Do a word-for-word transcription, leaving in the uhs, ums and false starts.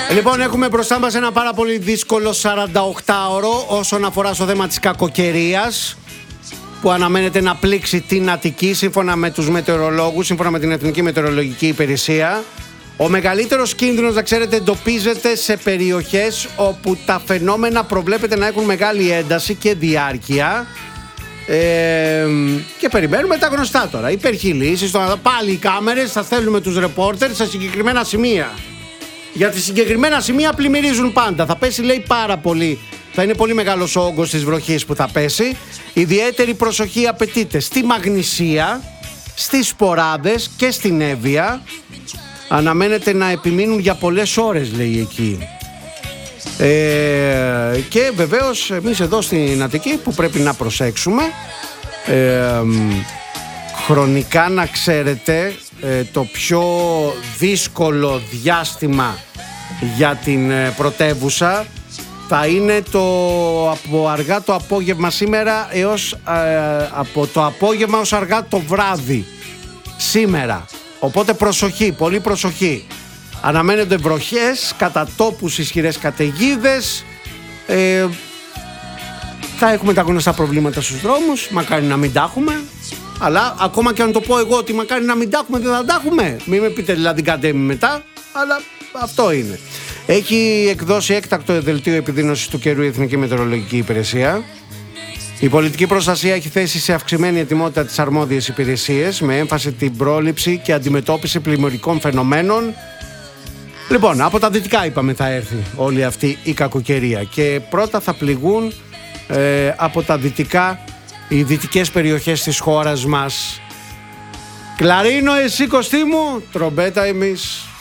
Λοιπόν, έχουμε μπροστά μας ένα πάρα πολύ δύσκολο σαρανταοκτάωρο όσον αφορά στο θέμα της κακοκαιρίας, που αναμένεται να πλήξει την Αττική σύμφωνα με τους μετεωρολόγους, σύμφωνα με την Εθνική Μετεωρολογική Υπηρεσία. Ο μεγαλύτερος κίνδυνος, να ξέρετε, εντοπίζεται σε περιοχές όπου τα φαινόμενα προβλέπεται να έχουν μεγάλη ένταση και διάρκεια. Ε, και περιμένουμε τα γνωστά τώρα. Υπέρχει λύσεις, πάλι οι κάμερες θα στέλνουμε τους ρεπόρτερ σε συγκεκριμένα σημεία. Γιατί συγκεκριμένα σημεία πλημμυρίζουν πάντα. Θα πέσει, λέει, πάρα πολύ. Θα είναι πολύ μεγάλος ο όγκος της βροχής που θα πέσει. Ιδιαίτερη προσοχή απαιτείται στη Μαγνησία, στις Σποράδες και στην Εύβοια. Αναμένεται να επιμείνουν για πολλές ώρες, λέει εκεί. Ε, και βεβαίως εμείς εδώ στην Αττική που πρέπει να προσέξουμε, ε, χρονικά να ξέρετε, ε, το πιο δύσκολο διάστημα για την ε, πρωτεύουσα θα είναι το, από αργά το απόγευμα σήμερα έως ε, από το απόγευμα ως αργά το βράδυ σήμερα. Οπότε προσοχή, πολύ προσοχή. Αναμένονται βροχές, κατά τόπους ισχυρές καταιγίδες. Ε, θα έχουμε τα γνωστά προβλήματα στους δρόμους. Μακάρι να μην τα έχουμε. Αλλά ακόμα και αν το πω εγώ ότι μακάρι να μην τα έχουμε, δεν θα τα έχουμε. Μην με πείτε δηλαδή κάντε μετά. Αλλά αυτό είναι. Έχει εκδώσει έκτακτο δελτίο επιδείνωσης του καιρού η Εθνική Μετεωρολογική Υπηρεσία. Η πολιτική προστασία έχει θέσει σε αυξημένη ετοιμότητα τις αρμόδιες υπηρεσίες, με έμφαση την πρόληψη και αντιμετώπιση πλημμυρικών φαινομένων. Λοιπόν, από τα δυτικά είπαμε θα έρθει όλη αυτή η κακοκαιρία και πρώτα θα πληγούν ε, από τα δυτικά οι δυτικές περιοχές της χώρας μας. Κλαρίνο εσύ, Κωστή μου, τρομπέτα εμείς.